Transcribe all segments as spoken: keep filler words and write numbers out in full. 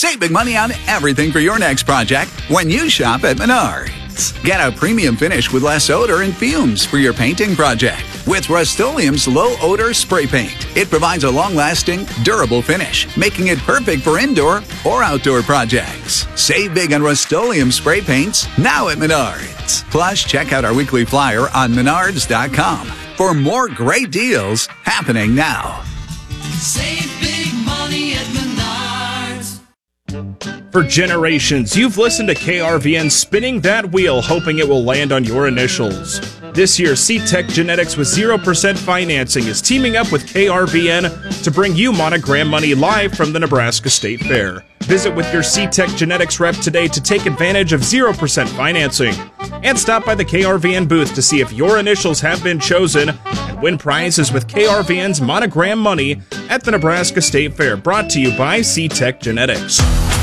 Save big money on everything for your next project when you shop at Menards. Get a premium finish with less odor and fumes for your painting project with Rust-Oleum's low-odor spray paint. It provides a long-lasting, durable finish, making it perfect for indoor or outdoor projects. Save big on Rust-Oleum spray paints now at Menards. Plus, check out our weekly flyer on menards dot com for more great deals happening now. Save big money at Menards. For generations, you've listened to K R V N spinning that wheel, hoping it will land on your initials. This year, C-Tech Genetics with zero percent financing is teaming up with K R V N to bring you Monogram Money live from the Nebraska State Fair. Visit with your C-Tech Genetics rep today to take advantage of zero percent financing. And stop by the K R V N booth to see if your initials have been chosen and win prizes with K R V N's Monogram Money at the Nebraska State Fair. Brought to you by C-Tech Genetics.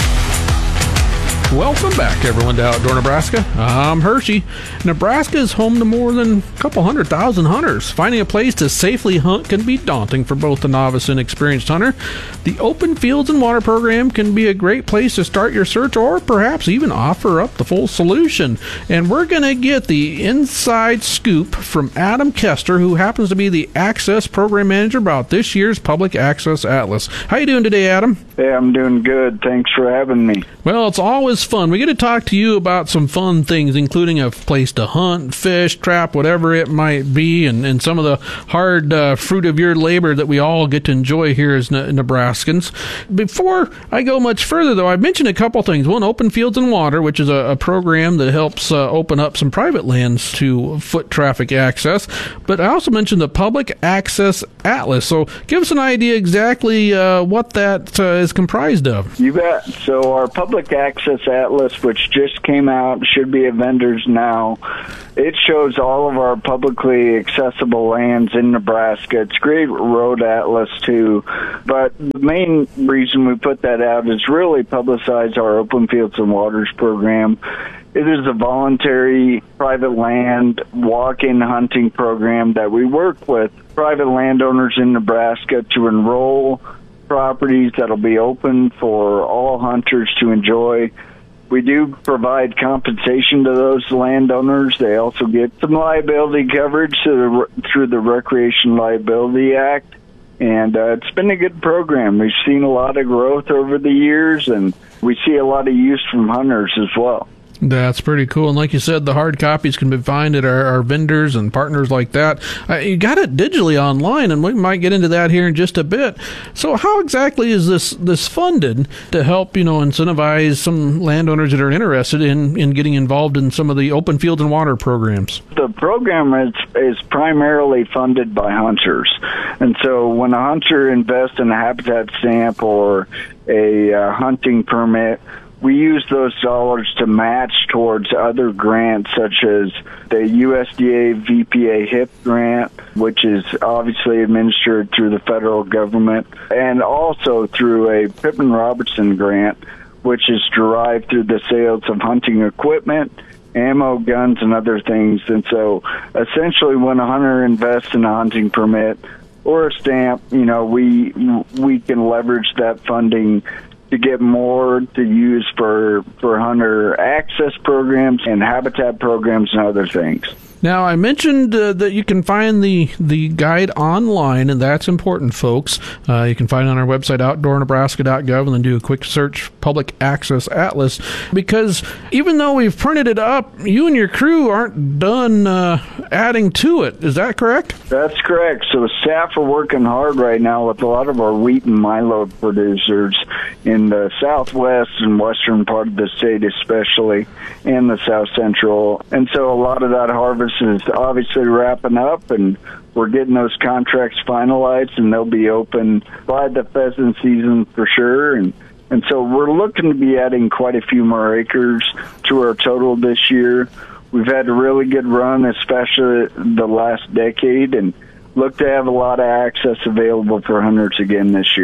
Welcome back, everyone, to Outdoor Nebraska. I'm Hershey. Nebraska is home to more than a couple hundred thousand hunters. Finding a place to safely hunt can be daunting for both the novice and experienced hunter. The Open Fields and Water program can be a great place to start your search, or perhaps even offer up the full solution. And we're going to get the inside scoop from Adam Kester, who happens to be the Access Program Manager about this year's Public Access Atlas. How you doing today, Adam? Hey, I'm doing good. Thanks for having me. Well, it's always fun. We get to talk to you about some fun things, including a place to hunt, fish, trap, whatever it might be, and, and some of the hard uh, fruit of your labor that we all get to enjoy here as ne- Nebraskans. Before I go much further, though, I mentioned a couple things. One, Open Fields and Water, which is a, a program that helps uh, open up some private lands to foot traffic access. But I also mentioned the Public Access Atlas. So give us an idea exactly uh, what that uh, is comprised of. You bet. So our Public Access Atlas, which just came out, should be at vendors now. It shows all of our publicly accessible lands in Nebraska. It's a great road atlas, too. But the main reason we put that out is really publicize our Open Fields and Waters program. It is a voluntary private land walk-in hunting program that we work with private landowners in Nebraska to enroll properties that'll be open for all hunters to enjoy. We do provide compensation to those landowners. They also get some liability coverage through the, through the Recreation Liability Act. And uh, it's been a good program. We've seen a lot of growth over the years, and we see a lot of use from hunters as well. That's pretty cool. And like you said, the hard copies can be found at our, our vendors and partners like that. Uh, you got it digitally online, and we might get into that here in just a bit. So how exactly is this this funded to help, you know, incentivize some landowners that are interested in, in getting involved in some of the Open Fields and Water programs? The program is, is primarily funded by hunters. And so when a hunter invests in a habitat stamp or a uh, hunting permit, we use those dollars to match towards other grants, such as the U S D A V P A H I P grant, which is obviously administered through the federal government, and also through a Pittman Robertson grant, which is derived through the sales of hunting equipment, ammo, guns, and other things. And so essentially when a hunter invests in a hunting permit or a stamp, you know, we we can leverage that funding to get more to use for, for hunter access programs and habitat programs and other things. Now, I mentioned uh, that you can find the, the guide online, and that's important, folks. Uh, you can find it on our website, outdoor nebraska dot gov, and then do a quick search, Public Access Atlas, because even though we've printed it up, you and your crew aren't done uh, adding to it. Is that correct? That's correct. So staff are working hard right now with a lot of our wheat and milo producers in the southwest and western part of the state especially, and the south central. And so a lot of that harvest is obviously wrapping up, and we're getting those contracts finalized, and they'll be open by the pheasant season for sure. And and so we're looking to be adding quite a few more acres to our total this year. We've had a really good run, especially the last decade, and look to have a lot of access available for hunters again this year.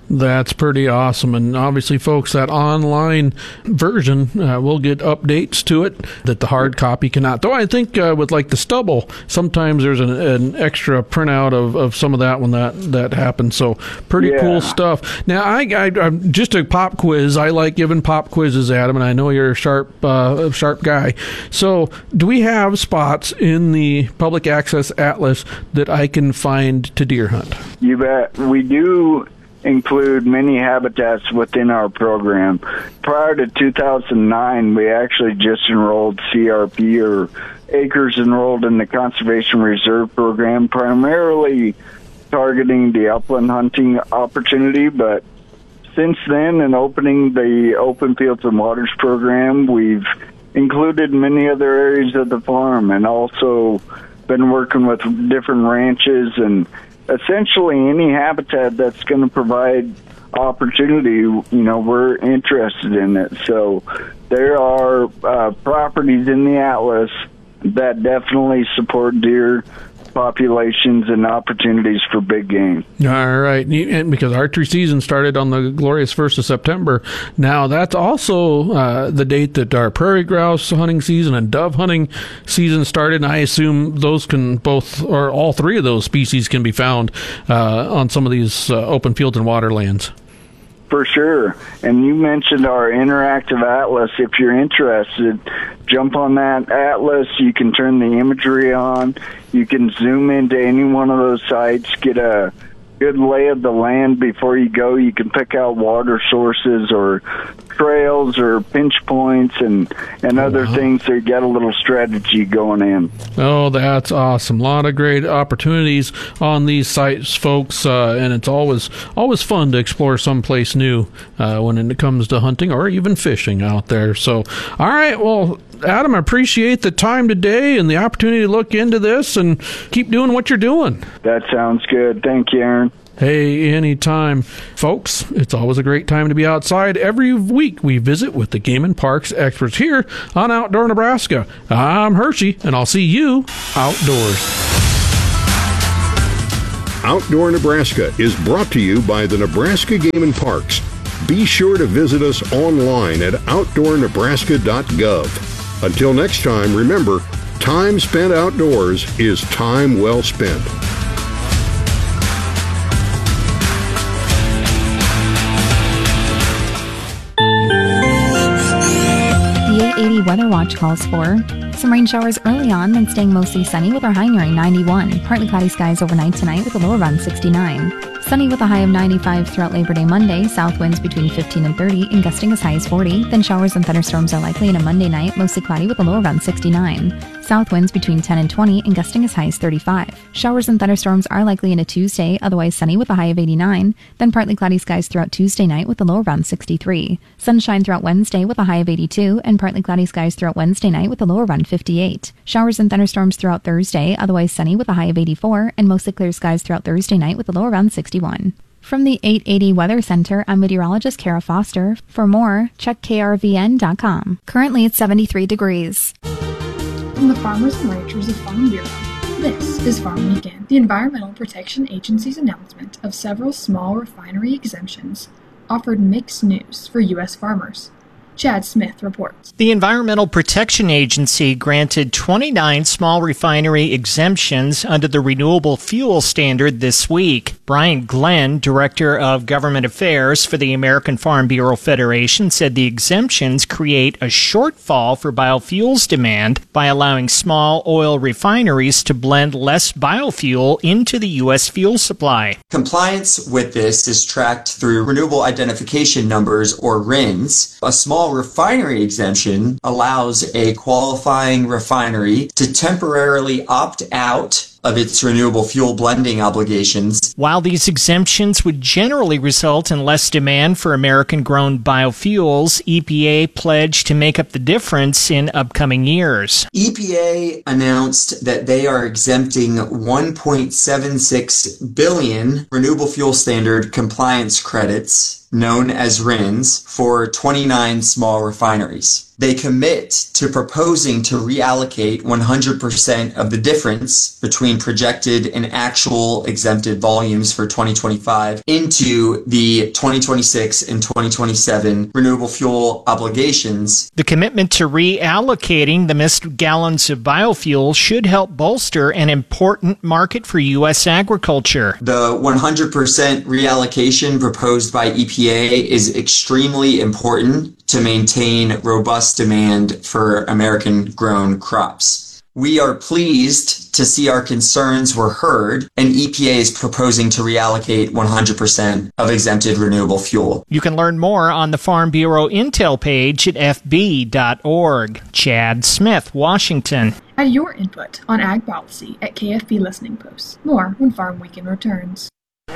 That's pretty awesome. And obviously, folks, that online version uh, will get updates to it that the hard copy cannot. Though I think uh, with like the stubble, sometimes there's an, an extra printout of, of some of that when that, that happens. So pretty Yeah. cool stuff. Now, I, I, I'm just a pop quiz. I like giving pop quizzes, Adam, and I know you're a sharp, uh, sharp guy. So do we have spots in the public access atlas that I can find to deer hunt? You bet. We do include many habitats within our program. Prior to two thousand nine, we actually just enrolled C R P, or acres enrolled in the Conservation Reserve Program, primarily targeting the upland hunting opportunity. But since then, in opening the Open Fields and Waters program, we've included many other areas of the farm, and also been working with different ranches, and essentially any habitat that's going to provide opportunity, you know, we're interested in it. So there are uh, properties in the atlas that definitely support deer populations and opportunities for big game. All right. And because archery season started on the glorious first of September, now that's also uh, the date that our prairie grouse hunting season and dove hunting season started. And I assume those can both, or all three of those species can be found uh, on some of these uh, open fields and waterlands. For sure. And you mentioned our interactive atlas. If you're interested, jump on that atlas. You can turn the imagery on. You can zoom into any one of those sites, get a good lay of the land before you go. You can pick out water sources or trails or pinch points and, and other wow. things that get a little strategy going in. Oh, that's awesome. A lot of great opportunities on these sites, folks, uh, and it's always always fun to explore someplace new uh, when it comes to hunting or even fishing out there. So, all right, well, Adam, I appreciate the time today and the opportunity to look into this, and keep doing what you're doing. That sounds good. Thank you, Aaron. Hey, anytime. Folks, it's always a great time to be outside. Every week we visit with the Game and Parks experts here on Outdoor Nebraska. I'm Hershey, and I'll see you outdoors. Outdoor Nebraska is brought to you by the Nebraska Game and Parks. Be sure to visit us online at outdoor nebraska dot gov. Until next time, remember, time spent outdoors is time well spent. eight eighty Weather Watch calls for some rain showers early on, then staying mostly sunny with our high nearing ninety-one. Partly cloudy skies overnight tonight with a low around sixty-nine. Sunny with a high of ninety-five throughout Labor Day Monday. South winds between fifteen and thirty and gusting as high as forty. Then showers and thunderstorms are likely in a Monday night, mostly cloudy with a low around sixty-nine. South winds between ten and twenty and gusting as high as thirty-five. Showers and thunderstorms are likely in a Tuesday, otherwise sunny with a high of eighty-nine. Then partly cloudy skies throughout Tuesday night with a low around sixty-three. Sunshine throughout Wednesday with a high of eighty-two, and partly cloudy skies throughout Wednesday night with a low around fifty-eight. Showers and thunderstorms throughout Thursday, otherwise sunny with a high of eighty-four, and mostly clear skies throughout Thursday night with a low around sixty-one. From the eight eighty Weather Center, I'm meteorologist Kara Foster. For more, check K R V N dot com. Currently it's seventy-three degrees. From the Farmers and Ranchers of Farm Bureau, this is Farm Weekend, the Environmental Protection Agency's announcement of several small refinery exemptions offered mixed news for U S farmers. Chad Smith reports. The Environmental Protection Agency granted twenty-nine small refinery exemptions under the Renewable Fuel Standard this week. Brian Glenn, Director of Government Affairs for the American Farm Bureau Federation, said the exemptions create a shortfall for biofuels demand by allowing small oil refineries to blend less biofuel into the U S fuel supply. Compliance with this is tracked through Renewable Identification Numbers, or R I Ns. A small refinery exemption allows a qualifying refinery to temporarily opt out of its renewable fuel blending obligations. While these exemptions would generally result in less demand for American-grown biofuels, E P A pledged to make up the difference in upcoming years. E P A announced that they are exempting one point seven six billion renewable fuel standard compliance credits known as R I Ns, for twenty-nine small refineries. They commit to proposing to reallocate one hundred percent of the difference between projected and actual exempted volumes for twenty twenty-five into the twenty twenty-six and twenty twenty-seven renewable fuel obligations. The commitment to reallocating the missed gallons of biofuel should help bolster an important market for U S agriculture. The one hundred percent reallocation proposed by E P A is extremely important to maintain robust demand for American-grown crops. We are pleased to see our concerns were heard, and E P A is proposing to reallocate one hundred percent of exempted renewable fuel. You can learn more on the Farm Bureau Intel page at f b dot org. Chad Smith, Washington. Add your input on ag policy at K F B Listening Posts. More when Farm Weekend returns.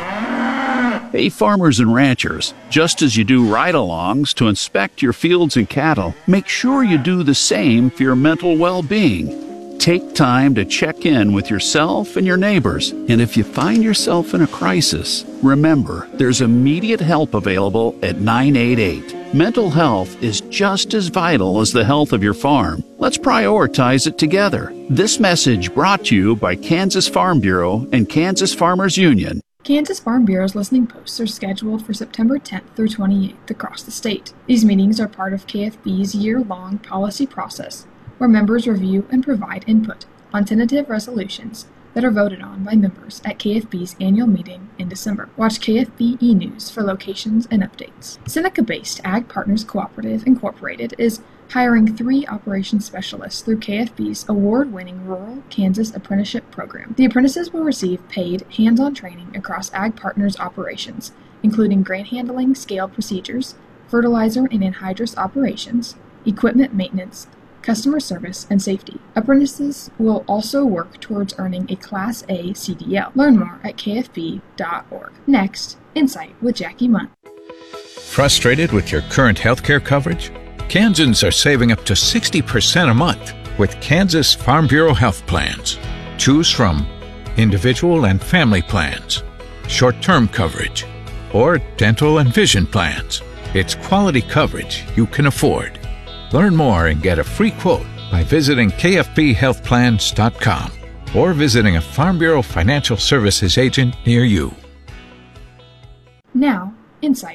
Hey, farmers and ranchers, just as you do ride-alongs to inspect your fields and cattle, make sure you do the same for your mental well-being. Take time to check in with yourself and your neighbors, and if you find yourself in a crisis, remember, there's immediate help available at nine eight eight. Mental health is just as vital as the health of your farm. Let's prioritize it together. This message brought to you by Kansas Farm Bureau and Kansas Farmers Union. Kansas Farm Bureau's listening posts are scheduled for September tenth through twenty-eighth across the state. These meetings are part of K F B's year-long policy process, where members review and provide input on tentative resolutions that are voted on by members at K F B's annual meeting in December. Watch K F B E-News for locations and updates. Seneca-based Ag Partners Cooperative Incorporated is hiring three operations specialists through K F B's award-winning Rural Kansas Apprenticeship Program. The apprentices will receive paid, hands-on training across Ag Partners operations, including grain handling, scale procedures, fertilizer and anhydrous operations, equipment maintenance, customer service, and safety. Apprentices will also work towards earning a Class A C D L. Learn more at k f b dot org. Next, Insight with Jackie Munn. Frustrated with your current healthcare coverage? Kansans are saving up to sixty percent a month with Kansas Farm Bureau health plans. Choose from individual and family plans, short-term coverage, or dental and vision plans. It's quality coverage you can afford. Learn more and get a free quote by visiting k f b health plans dot com or visiting a Farm Bureau Financial Services agent near you. Now, Insight